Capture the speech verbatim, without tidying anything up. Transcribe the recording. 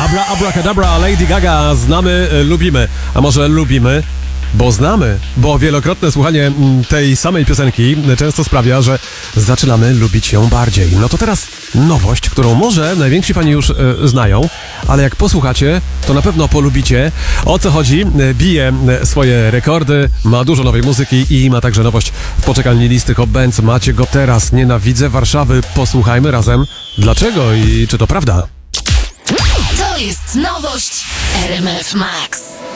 Abra, abracadabra, Lady Gaga, znamy, e, lubimy. A może lubimy, bo znamy, bo wielokrotne słuchanie mm, tej samej piosenki często sprawia, że zaczynamy lubić ją bardziej. No to teraz nowość, którą może najwięksi fani już e, znają, ale jak posłuchacie, to na pewno polubicie. O co chodzi? E, Bije e, swoje rekordy, ma dużo nowej muzyki i ma także nowość w poczekalni listy Hot Bands. Macie go teraz. Nienawidzę Warszawy. Posłuchajmy razem. Dlaczego i czy to prawda? To jest nowość R M F Max.